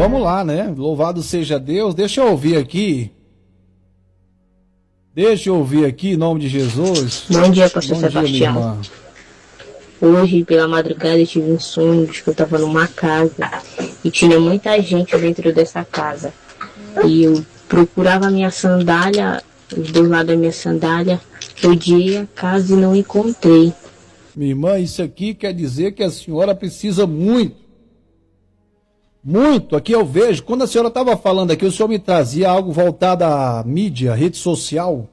vamos lá, né? Louvado seja Deus. Deixa eu ouvir aqui, em nome de Jesus. Bom dia, pastor Sebastião. Hoje, pela madrugada, eu tive um sonho de que eu estava numa casa e tinha muita gente dentro dessa casa. E eu procurava a minha sandália, os dois lados da minha sandália, rodei a casa e não encontrei. Minha irmã, isso aqui quer dizer que a senhora precisa muito. Muito. Aqui eu vejo, quando a senhora estava falando aqui, o senhor me trazia algo voltado à mídia, rede social.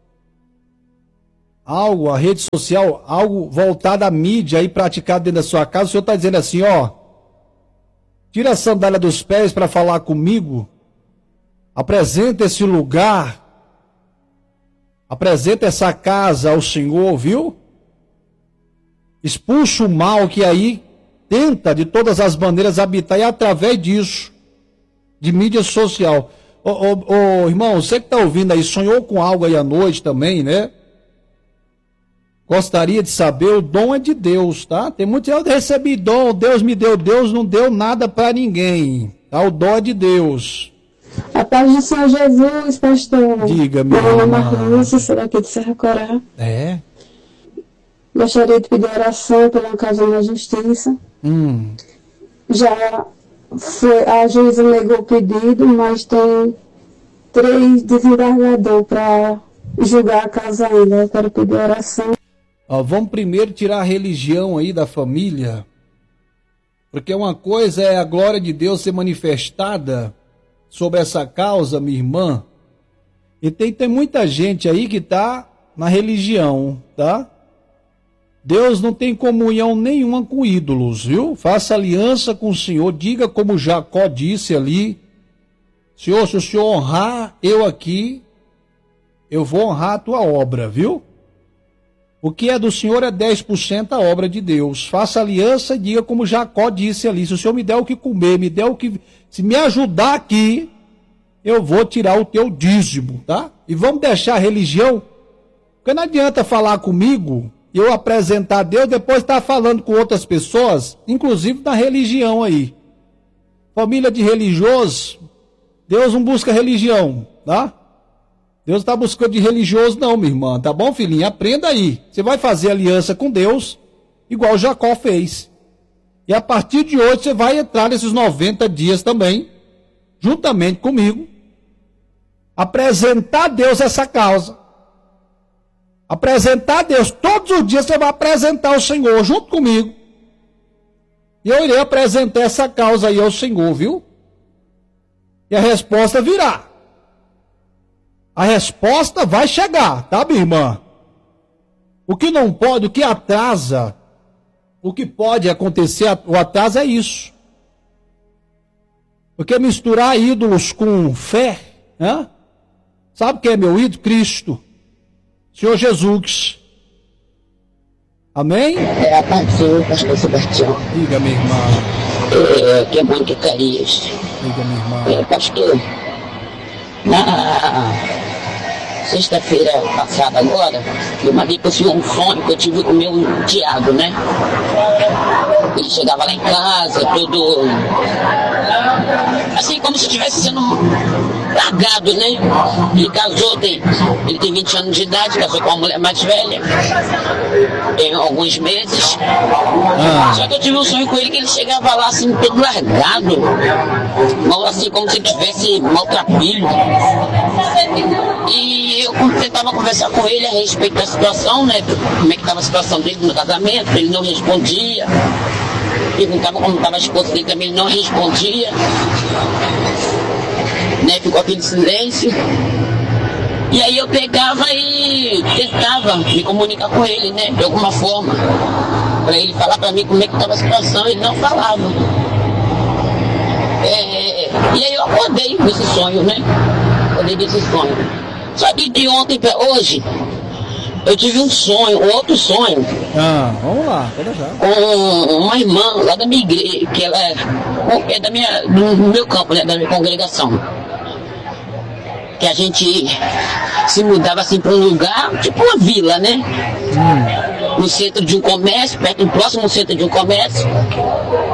A rede social, algo voltado à mídia aí praticado dentro da sua casa. O senhor está dizendo assim, ó, tira a sandália dos pés para falar comigo. Apresenta esse lugar, apresenta essa casa ao Senhor, viu? Expulsa o mal que aí tenta de todas as maneiras habitar, e através disso, de mídia social. Irmão, você que está ouvindo aí, sonhou com algo aí à noite também, né? Gostaria de saber, o dom é de Deus, tá? Tem muitos, eu recebi dom, Deus me deu, Deus não deu nada para ninguém, tá? O dom é de Deus. A paz do Senhor Jesus, pastor. Diga, minha irmã. Meu nome é Marlúcia, sou daqui de Serra Corá. É? Gostaria de pedir oração pela causa da justiça. Já foi, a juíza negou o pedido, mas tem 3 desembargadores para julgar a causa ainda. Eu quero pedir oração. Vamos primeiro tirar a religião aí da família, porque uma coisa é a glória de Deus ser manifestada sobre essa causa, minha irmã, e tem muita gente aí que está na religião, tá? Deus não tem comunhão nenhuma com ídolos, viu? Faça aliança com o Senhor, diga como Jacó disse ali, Senhor, se o Senhor honrar eu aqui, eu vou honrar a tua obra, viu? O que é do Senhor é 10% a obra de Deus. Faça aliança e diga como Jacó disse ali, se o Senhor me der o que comer, me der o que... Se me ajudar aqui, eu vou tirar o teu dízimo, tá? E vamos deixar a religião, porque não adianta falar comigo, eu apresentar a Deus, depois estar falando com outras pessoas, inclusive da religião aí. Família de religiosos, Deus não busca religião, tá? Deus não está buscando de religioso não, minha irmã, tá bom, filhinha? Aprenda aí. Você vai fazer aliança com Deus, igual Jacó fez. E a partir de hoje você vai entrar nesses 90 dias também, juntamente comigo, apresentar a Deus essa causa. Apresentar a Deus. Todos os dias você vai apresentar ao Senhor junto comigo. E eu irei apresentar essa causa aí ao Senhor, viu? E a resposta virá. A resposta vai chegar, tá, minha irmã? O que não pode, o que atrasa, o que pode acontecer, o atraso é isso. Porque misturar ídolos com fé, né? Sabe quem é meu ídolo? Cristo. Senhor Jesus. Amém? A paz do Senhor, pastor Sebastião. Diga, minha irmã. Que é muito Carias. Diga, minha irmã. Pastor, na sexta-feira passada agora, eu mandei para o senhor um sonho que eu tive com o meu Tiago, né? Ele chegava lá em casa, todo... assim, como se estivesse sendo largado, né? Ele casou, ele tem 20 anos de idade, casou com uma mulher mais velha, tem alguns meses. Só que eu tive um sonho com ele que ele chegava lá assim, todo largado, assim, como se tivesse maltrapilho. E eu tentava conversar com ele a respeito da situação, né? Como é que estava a situação dele no casamento, ele não respondia. Perguntava como estava a esposa dele, também ele não respondia. Né? Ficou aquele silêncio. E aí eu pegava e tentava me comunicar com ele, né? De alguma forma. Para ele falar para mim como é que estava a situação, ele não falava. E aí eu acordei nesse sonho, né? Acordei desse sonho. Só que de ontem para hoje, eu tive um sonho, um outro sonho. Vamos lá, pode já. Com uma irmã lá da minha igreja, que ela é do meu campo, né, da minha congregação. Que a gente se mudava assim para um lugar, tipo uma vila, né? No centro de um comércio, próximo ao centro de um comércio.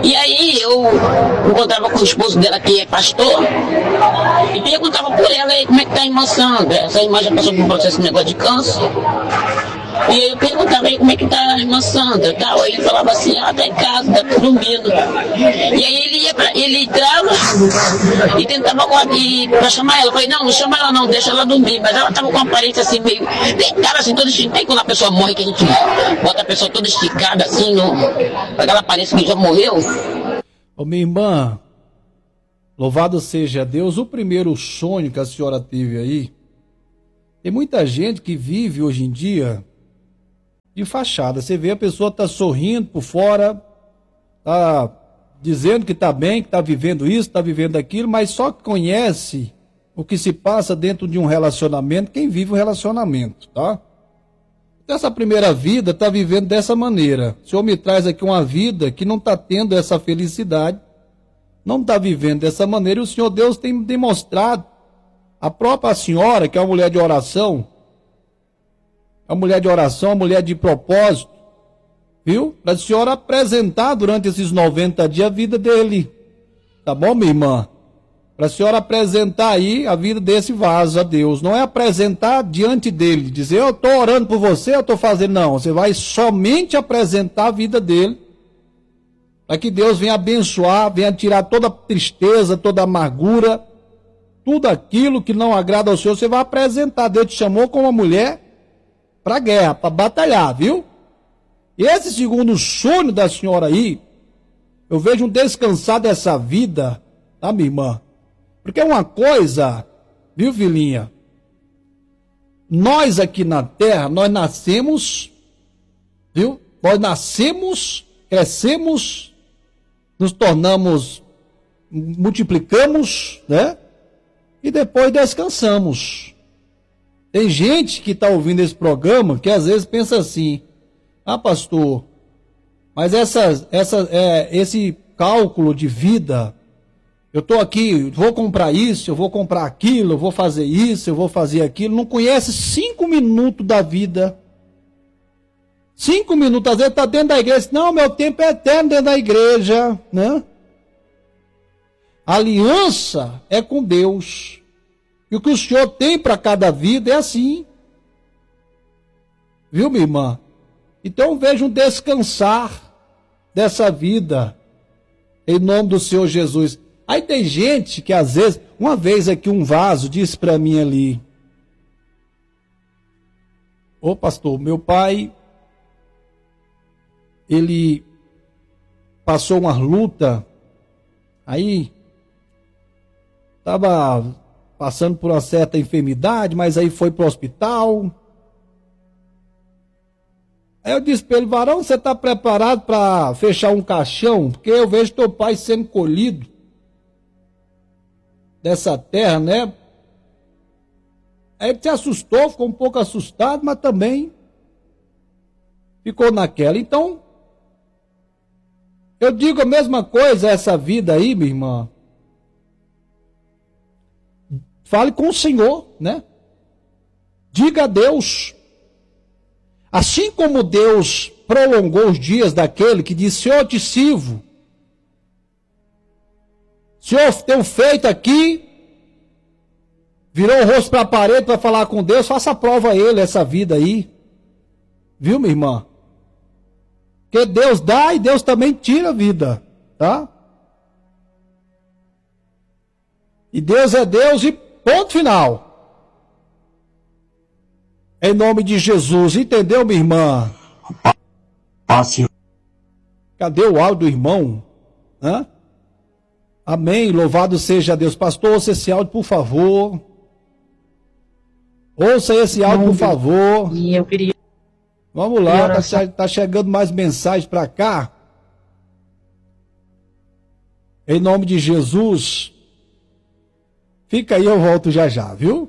E aí eu encontrava com o esposo dela, que é pastor, e perguntava por ela aí como é que tá a irmã Sandra. Essa irmã já passou por um processo de negócio de câncer. E aí eu perguntava aí como é que tá a irmã Sandra e tal. Aí ele falava assim, ela tá em casa, tá dormindo. E aí ele entrava e tentava pra chamar ela. Eu falei, não chama ela não, deixa ela dormir. Mas ela tava com uma aparência assim, meio deitada assim, toda esticada. Quando a pessoa morre, que a gente bota a pessoa toda esticada assim, aquela aparência que já morreu. Ô minha irmã, louvado seja Deus, o primeiro sonho que a senhora teve aí, tem muita gente que vive hoje em dia de fachada. Você vê, a pessoa tá sorrindo por fora, tá dizendo que tá bem, que tá vivendo isso, tá vivendo aquilo, mas só conhece o que se passa dentro de um relacionamento quem vive o relacionamento, tá? Essa primeira vida tá vivendo dessa maneira. O Senhor me traz aqui uma vida que não tá tendo essa felicidade, não tá vivendo dessa maneira, e o Senhor Deus tem demonstrado, a própria senhora, que é uma mulher de oração, uma mulher de propósito, viu? Para a senhora apresentar durante esses 90 dias a vida dele. Tá bom, minha irmã? Para a senhora apresentar aí a vida desse vaso a Deus. Não é apresentar diante dele, dizer, eu estou orando por você, eu estou fazendo. Não, você vai somente apresentar a vida dele, para que Deus venha abençoar, venha tirar toda a tristeza, toda a amargura, tudo aquilo que não agrada ao Senhor, você vai apresentar. Deus te chamou como uma mulher para guerra, para batalhar, viu? E esse segundo sonho da senhora aí, eu vejo um descansar dessa vida, tá, minha irmã? Porque é uma coisa, viu, filhinha? Nós aqui na terra, nós nascemos, viu? Nós nascemos, crescemos, nos tornamos, multiplicamos, né? E depois descansamos. Tem gente que está ouvindo esse programa que às vezes pensa assim, ah, pastor, mas esse cálculo de vida, eu estou aqui, vou comprar isso, eu vou comprar aquilo, eu vou fazer isso, eu vou fazer aquilo, não conhece 5 minutos da vida. 5 minutos, às vezes está dentro da igreja, não, meu tempo é eterno dentro da igreja, né? A aliança é com Deus. E o que o Senhor tem para cada vida é assim. Viu, minha irmã? Então veja um descansar dessa vida, em nome do Senhor Jesus. Aí tem gente que às vezes, uma vez aqui um vaso disse para mim ali, ô pastor, meu pai, ele passou uma luta, aí estava passando por uma certa enfermidade, mas aí foi para o hospital. Aí eu disse para ele, varão, você está preparado para fechar um caixão? Porque eu vejo teu pai sendo colhido dessa terra, né? Aí ele se assustou, ficou um pouco assustado, mas também ficou naquela. Então, eu digo a mesma coisa, essa vida aí, minha irmã. Fale com o Senhor, né? Diga a Deus. Assim como Deus prolongou os dias daquele que disse, Senhor, eu te sirvo. Senhor, tenho feito aqui, virou o rosto para a parede para falar com Deus, faça a prova a ele, essa vida aí. Viu, minha irmã? Porque Deus dá e Deus também tira a vida, tá? E Deus é Deus e ponto final. Em nome de Jesus, entendeu, minha irmã? Cadê o áudio do irmão? Hã? Amém, louvado seja Deus. Pastor, ouça esse áudio, por favor. Ouça esse áudio, por favor. E eu queria... Vamos lá, tá chegando mais mensagens para cá. Em nome de Jesus. Fica aí, eu volto já já, viu?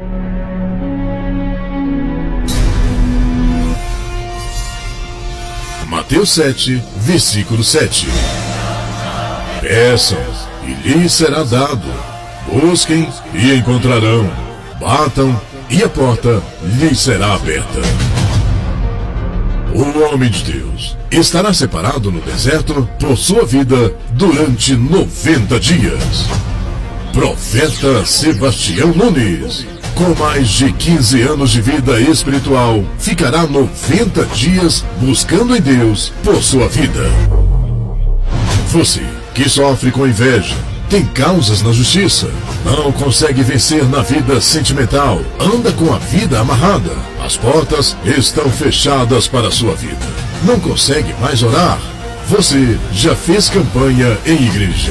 Mateus 7, versículo 7. Peçam, e lhes será dado. Busquem, e encontrarão. Batam, e a porta lhes será aberta. O homem de Deus estará separado no deserto por sua vida durante 90 dias. Profeta Sebastião Nunes, com mais de 15 anos de vida espiritual, ficará 90 dias buscando em Deus por sua vida. Você que sofre com inveja, tem causas na justiça, não consegue vencer na vida sentimental, anda com a vida amarrada, as portas estão fechadas para a sua vida, não consegue mais orar, você já fez campanha em igreja.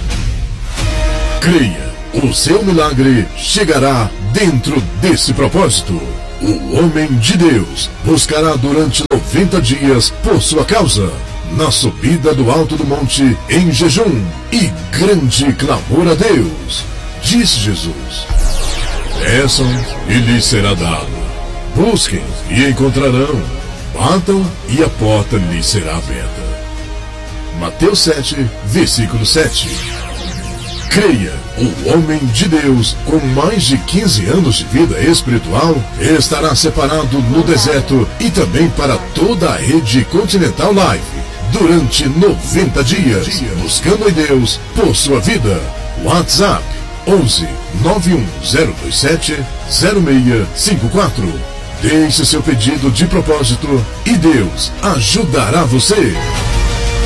Creia, o seu milagre chegará dentro desse propósito. O homem de Deus buscará durante 90 dias por sua causa, na subida do alto do monte, em jejum e grande clamor a Deus. Disse Jesus: peçam e lhes será dado, busquem e encontrarão, batam e a porta lhes será aberta. Mateus 7, versículo 7. Creia, o homem de Deus, com mais de 15 anos de vida espiritual, estará separado no deserto e também para toda a rede Continental Live, durante 90 dias, buscando em Deus por sua vida. WhatsApp 11 91027 0654. Deixe seu pedido de propósito e Deus ajudará você.